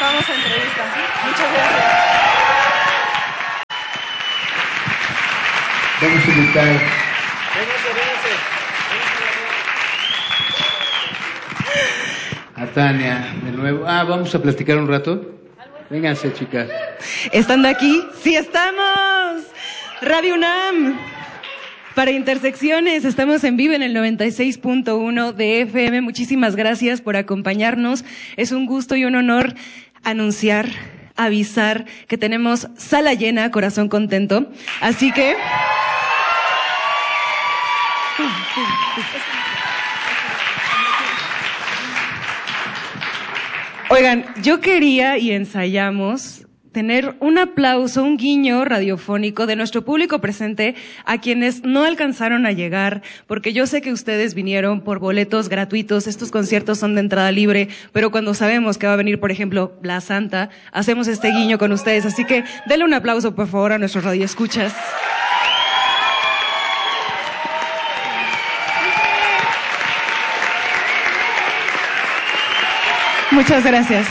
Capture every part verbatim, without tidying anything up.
Vamos a entrevista. Muchas gracias. Vamos a invitar. Véngase, véngase. A Tania, de nuevo. Ah, vamos a platicar un rato. Vénganse, chicas. ¿Están aquí? ¡Sí estamos! Radio UNAM. Para Intersecciones, estamos en vivo en el noventa y seis punto uno de F M. Muchísimas gracias por acompañarnos. Es un gusto y un honor anunciar, avisar que tenemos sala llena, corazón contento. Así que... Oigan, yo quería y ensayamos tener un aplauso, un guiño radiofónico de nuestro público presente a quienes no alcanzaron a llegar, porque yo sé que ustedes vinieron por boletos gratuitos, estos conciertos son de entrada libre, pero cuando sabemos que va a venir, por ejemplo, La Santa, hacemos este guiño con ustedes, así que denle un aplauso, por favor, a nuestros radioescuchas. Muchas gracias.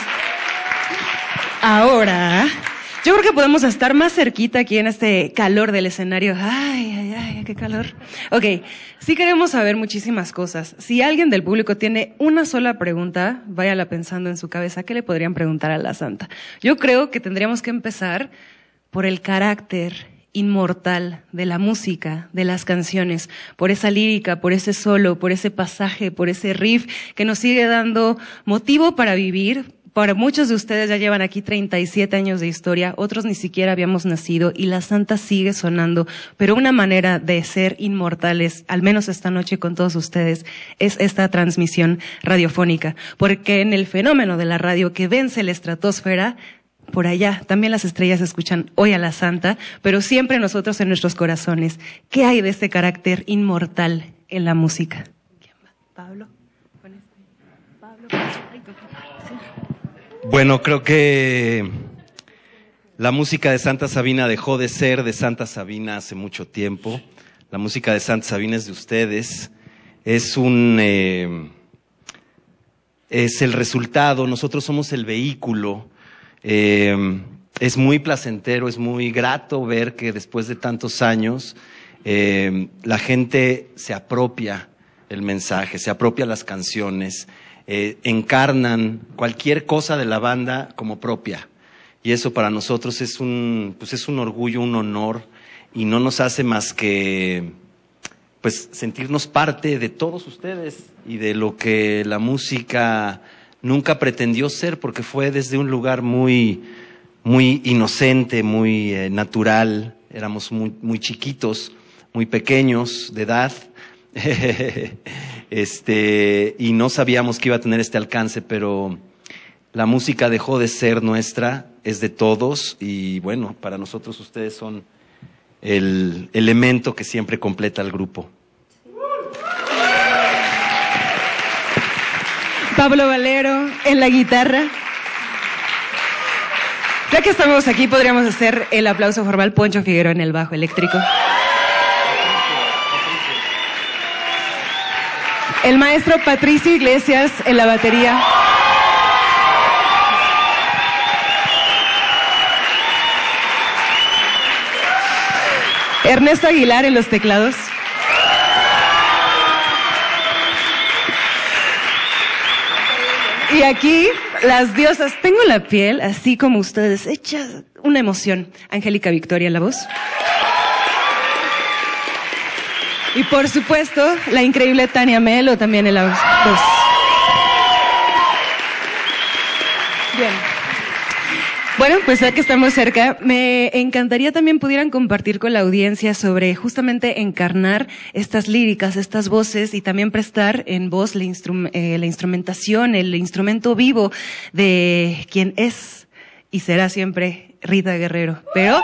Ahora, yo creo que podemos estar más cerquita aquí en este calor del escenario. Ay, ay, ay, qué calor. Ok, sí queremos saber muchísimas cosas. Si alguien del público tiene una sola pregunta, váyala pensando en su cabeza, ¿qué le podrían preguntar a la Santa? Yo creo que tendríamos que empezar por el carácter inmortal de la música, de las canciones, por esa lírica, por ese solo, por ese pasaje, por ese riff que nos sigue dando motivo para vivir. Para muchos de ustedes ya llevan aquí treinta y siete años de historia, otros ni siquiera habíamos nacido y la Santa sigue sonando, pero una manera de ser inmortales, al menos esta noche con todos ustedes, es esta transmisión radiofónica, porque en el fenómeno de la radio que vence la estratosfera, por allá también las estrellas escuchan hoy a la Santa, pero siempre nosotros en nuestros corazones. ¿Qué hay de este carácter inmortal en la música? ¿Quién va? ¿Pablo? Pablo. Bueno, creo que la música de Santa Sabina dejó de ser de Santa Sabina hace mucho tiempo. La música de Santa Sabina es de ustedes. Es un, eh, es el resultado. Nosotros somos el vehículo. Eh, es muy placentero, es muy grato ver que después de tantos años eh, la gente se apropia el mensaje, se apropia las canciones. Eh, encarnan cualquier cosa de la banda como propia y eso para nosotros es un pues es un orgullo, un honor y no nos hace más que pues sentirnos parte de todos ustedes y de lo que la música nunca pretendió ser, porque fue desde un lugar muy muy inocente, muy eh, natural. Éramos muy muy chiquitos, muy pequeños de edad. Este, y no sabíamos que iba a tener este alcance, pero la música dejó de ser nuestra, es de todos y bueno, para nosotros ustedes son el elemento que siempre completa el grupo. Pablo Valero en la guitarra. Ya que estamos aquí, podríamos hacer el aplauso formal. Poncho Figueroa en el bajo eléctrico. El maestro Patricio Iglesias en la batería. Ernesto Aguilar en los teclados. Y aquí, las diosas. Tengo la piel, así como ustedes, hecha una emoción. Angélica Victoria en la voz. Y por supuesto, la increíble Tania Melo también en la voz. Bien. Bueno, pues ya que estamos cerca, me encantaría también pudieran compartir con la audiencia sobre justamente encarnar estas líricas, estas voces y también prestar en voz la, instrum- eh, la instrumentación, el instrumento vivo de quien es y será siempre Rita Guerrero. Pero...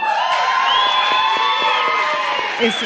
Eso.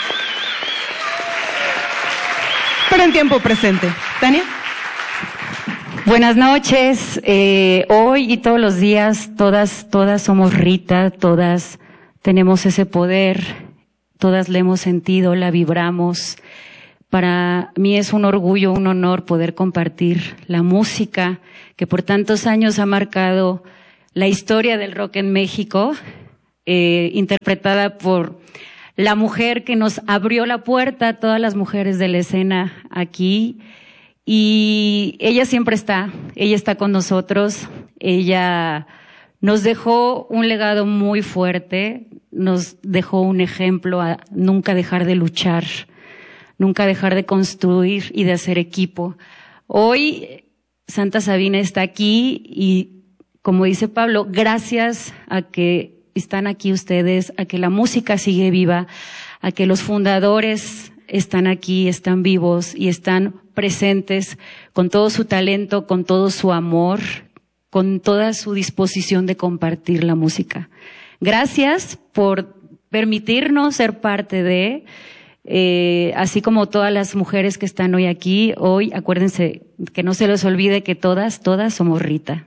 Pero en tiempo presente. ¿Tania? Buenas noches. Eh, hoy y todos los días, todas, todas somos Rita, todas tenemos ese poder, todas la hemos sentido, la vibramos, Para mí es un orgullo, un honor poder compartir la música que por tantos años ha marcado la historia del rock en México, eh, interpretada por la mujer que nos abrió la puerta a todas las mujeres de la escena aquí. Y ella siempre está, ella está con nosotros, ella nos dejó un legado muy fuerte, nos dejó un ejemplo a nunca dejar de luchar, nunca dejar de construir y de hacer equipo. Hoy Santa Sabina está aquí y, como dice Pablo, gracias a que están aquí ustedes, a que la música sigue viva, a que los fundadores están aquí, están vivos y están presentes con todo su talento, con todo su amor, con toda su disposición de compartir la música. Gracias por permitirnos ser parte de, eh, así como todas las mujeres que están hoy aquí. Hoy, acuérdense, que no se les olvide que todas, todas somos Rita.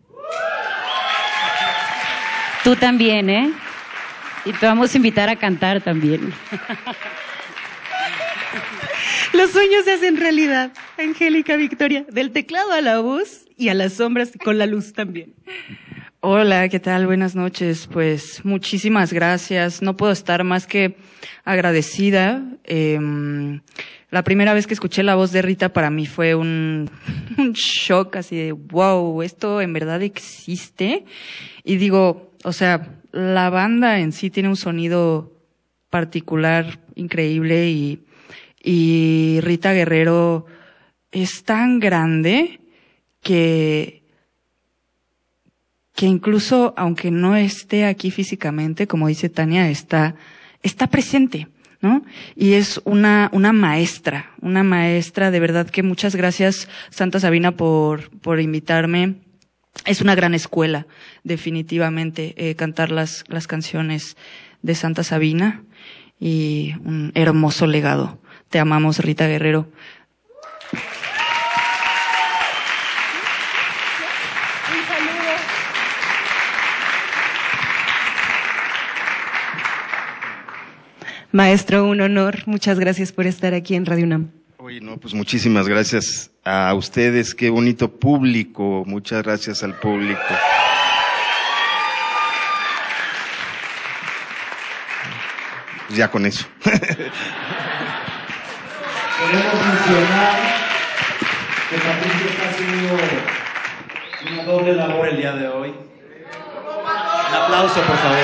Tú también, ¿eh? Y te vamos a invitar a cantar también. Los sueños se hacen realidad. Angélica Victoria, del teclado a la voz y a las sombras con la luz también. Hola, ¿qué tal? Buenas noches. Pues muchísimas gracias. No puedo estar más que agradecida. Eh, la primera vez que escuché la voz de Rita para mí fue un, un shock así de wow, esto en verdad existe. Y digo, o sea, la banda en sí tiene un sonido particular, increíble y Y Rita Guerrero es tan grande que, que incluso aunque no esté aquí físicamente, como dice Tania, está, está presente, ¿no? Y es una, una maestra, una maestra, de verdad que muchas gracias, Santa Sabina, por, por invitarme. Es una gran escuela, definitivamente, eh, cantar las, las canciones de Santa Sabina y un hermoso legado. Te amamos, Rita Guerrero. Un saludo. Maestro, un honor. Muchas gracias por estar aquí en Radio UNAM. Oye, no, pues muchísimas gracias a ustedes. Qué bonito público. Muchas gracias al público. Ya con eso. Queremos mencionar que Patricia está haciendo una doble labor el día de hoy. Un aplauso, por favor.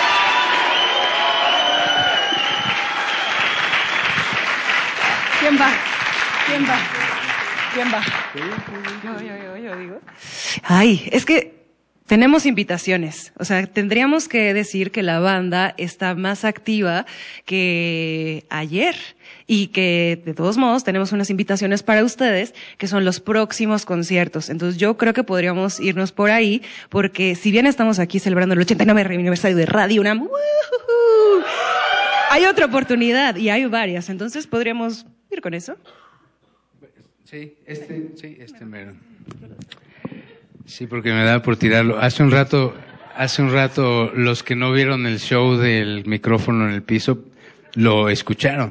¿Quién va? ¿Quién va? ¿Quién va? Yo, yo, yo, yo digo. Ay, es que tenemos invitaciones, o sea, tendríamos que decir que la banda está más activa que ayer y que de todos modos tenemos unas invitaciones para ustedes que son los próximos conciertos. Entonces yo creo que podríamos irnos por ahí porque si bien estamos aquí celebrando el ochenta y nueve aniversario de Radio UNAM, ¡woohoo!, hay otra oportunidad y hay varias, entonces podríamos ir con eso. Sí, este, sí, este mero. Sí, porque me da por tirarlo. Hace un rato, hace un rato, los que no vieron el show del micrófono en el piso, lo escucharon.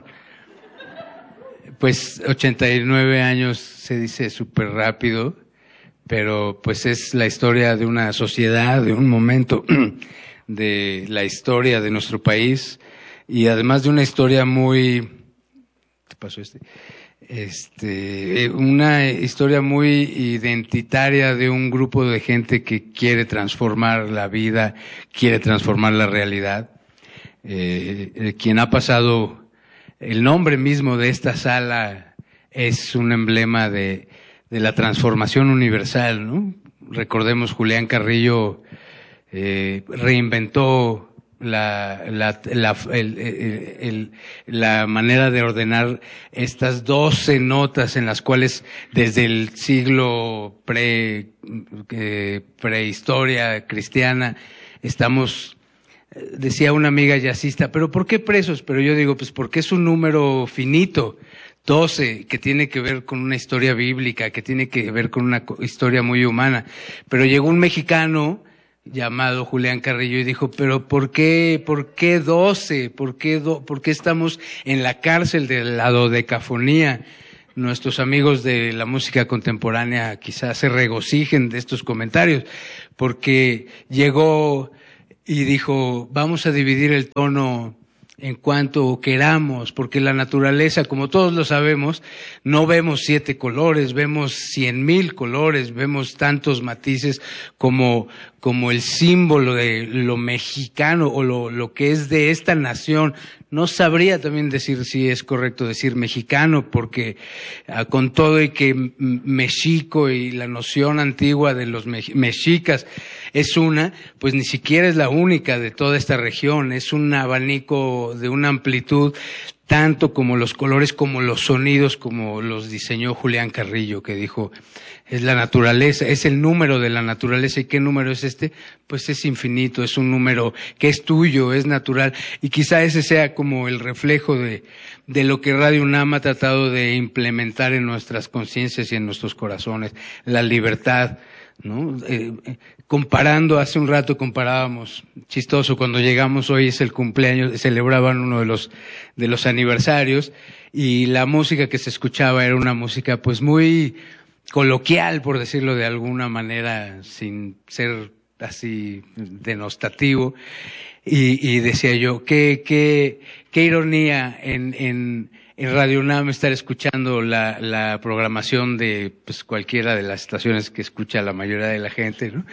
Pues ochenta y nueve años se dice súper rápido, pero pues es la historia de una sociedad, de un momento de la historia de nuestro país y además de una historia muy... ¿Qué pasó este? Este, una historia muy identitaria de un grupo de gente que quiere transformar la vida, quiere transformar la realidad. Eh, quien ha pasado, el nombre mismo de esta sala es un emblema de, de la transformación universal, ¿no? Recordemos, Julián Carrillo eh, reinventó la la la, el, el, el, la manera de ordenar estas doce notas en las cuales desde el siglo pre eh, prehistoria cristiana estamos, decía una amiga jazzista, pero ¿por qué presos? Pero yo digo, pues porque es un número finito, doce, que tiene que ver con una historia bíblica, que tiene que ver con una historia muy humana. Pero llegó un mexicano llamado Julián Carrillo y dijo, pero ¿por qué, por qué doce? ¿Por qué, do, por qué estamos en la cárcel de la dodecafonía? Nuestros amigos de la música contemporánea quizás se regocijen de estos comentarios, porque llegó y dijo, vamos a dividir el tono en cuanto queramos, porque la naturaleza, como todos lo sabemos, no vemos siete colores, vemos cien mil colores, vemos tantos matices como, como el símbolo de lo mexicano o lo, lo que es de esta nación. No sabría también decir si es correcto decir mexicano, porque uh, con todo y que mexico y la noción antigua de los me mexicas es una, pues ni siquiera es la única de toda esta región, es un abanico de una amplitud, tanto como los colores, como los sonidos, como los diseñó Julián Carrillo, que dijo, es la naturaleza, es el número de la naturaleza. ¿Y qué número es este? Pues es infinito, es un número que es tuyo, es natural. Y quizá ese sea como el reflejo de, de lo que Radio UNAM ha tratado de implementar en nuestras conciencias y en nuestros corazones, la libertad, ¿no? Eh, eh, comparando, hace un rato comparábamos, chistoso, cuando llegamos hoy es el cumpleaños, celebraban uno de los, de los aniversarios, y la música que se escuchaba era una música pues muy coloquial, por decirlo de alguna manera, sin ser así denostativo, y, y decía yo, qué, qué, qué ironía en, en, en Radio UNAM estar escuchando la, la programación de pues cualquiera de las estaciones que escucha la mayoría de la gente, ¿no?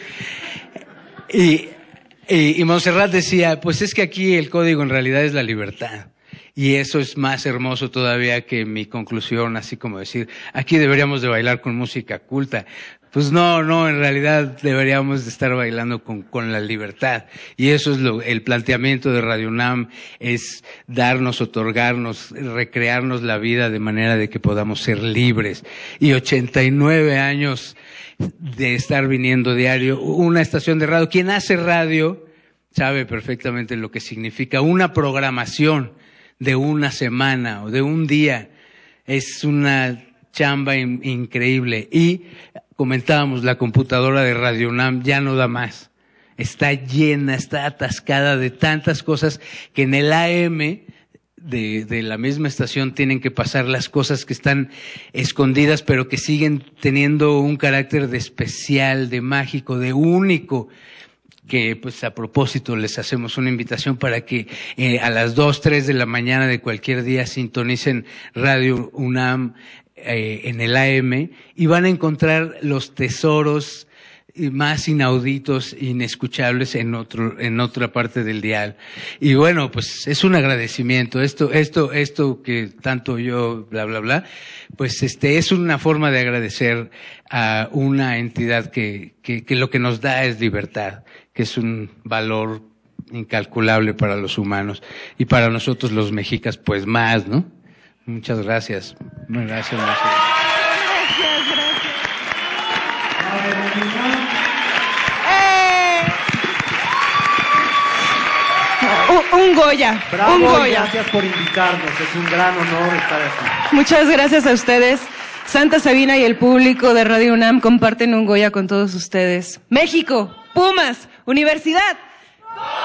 Y, y, y Montserrat decía, pues es que aquí el código en realidad es la libertad. Y eso es más hermoso todavía que mi conclusión, así como decir, aquí deberíamos de bailar con música culta. Pues no, no, en realidad deberíamos de estar bailando con, con la libertad. Y eso es lo, el planteamiento de Radio UNAM, es darnos, otorgarnos, recrearnos la vida de manera de que podamos ser libres. Y ochenta y nueve años de estar viniendo diario, una estación de radio. Quien hace radio sabe perfectamente lo que significa una programación de una semana o de un día. Es una chamba in, increíble. Y comentábamos, la computadora de Radio UNAM ya no da más. Está llena, está atascada de tantas cosas que en el A M de, de la misma estación tienen que pasar las cosas que están escondidas, pero que siguen teniendo un carácter de especial, de mágico, de único. Que pues a propósito les hacemos una invitación para que eh, a las dos, tres de la mañana de cualquier día sintonicen Radio UNAM eh, en el A M y van a encontrar los tesoros más inauditos, inescuchables en otro, en otra parte del dial. Y bueno, pues es un agradecimiento. Esto, esto, esto que tanto yo, bla, bla, bla, pues este es una forma de agradecer a una entidad que, que, que lo que nos da es libertad, que es un valor incalculable para los humanos y para nosotros los mexicas, pues más, ¿no? Muchas gracias. Gracias, gracias. Un, un Goya, Bravo, un Goya. Gracias por invitarnos, es un gran honor estar aquí. Muchas gracias a ustedes. Santa Sabina y el público de Radio UNAM comparten un Goya con todos ustedes. México, Pumas, Universidad.